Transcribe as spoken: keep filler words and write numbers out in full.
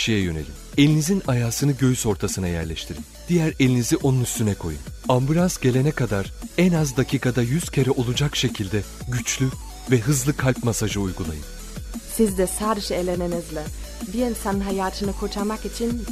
kişiye yönelin. Elinizin ayasını göğüs ortasına yerleştirin. Diğer elinizi onun üstüne koyun. Ambulans gelene kadar en az dakikada yüz kere olacak şekilde güçlü ve hızlı kalp masajı uygulayın. Siz de sadece ellerinizle bir insanın hayatını kurtarmak için